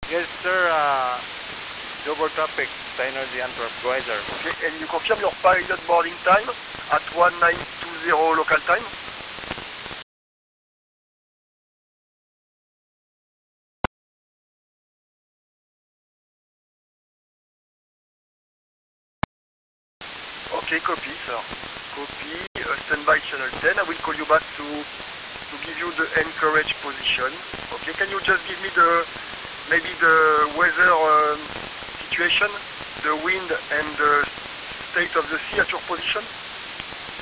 Yes, sir. Double topic, Energy Antwerp, go ahead, sir. Okay, and you confirm your pilot boarding time at 1920 local time? Okay, copy, sir. Copy, standby channel 10. I will call you back to give you the anchorage position. Okay, can you just give me maybe the weather situation, the wind and the state of the sea at your position?